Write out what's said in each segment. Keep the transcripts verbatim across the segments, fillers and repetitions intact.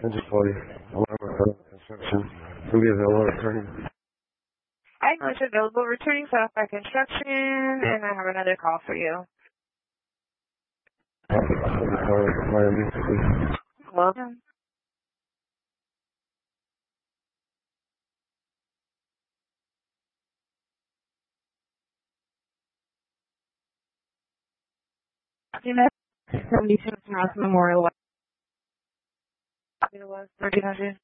Engine forty, alarm for construction. Who be available returning? I know it's available returning Southside Construction, and I have another call for you. Miami, please. Welcome. seventy-six North Memorial West. It was thirteen hundred.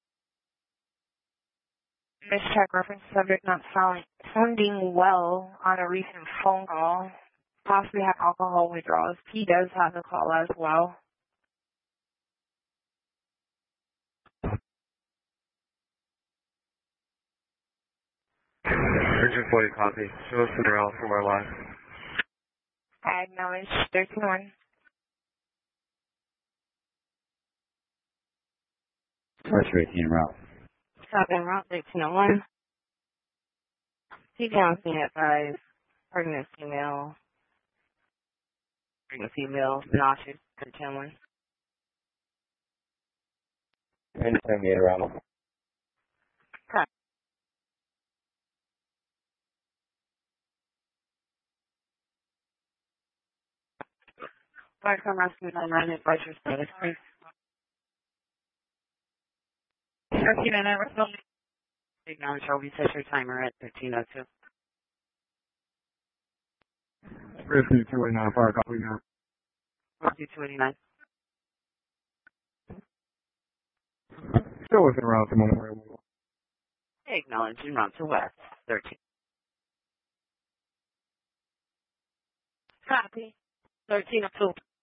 Mischeck reference subject not sound, sounding well on a recent phone call. Possibly have alcohol withdrawals. He does have a call as well. Engine forty copy. Show us the route from our line. I acknowledge thirteen one. First eighteen route. Southern route thirteen oh one. T down scene at five. Pregnant female. Pregnant female. Nauseous. ten one. Anytime eight around. Okay. Fire come rescue nine nine advise your status, please. thirteen oh nine, rescue. Acknowledge I'll reset your timer at thirteen oh two. Rescue two eighty-nine, fire copy now. Rescue two eighty-nine. Still within route to Memorial. Acknowledge en route to West, thirteen. Copy. thirteen oh two.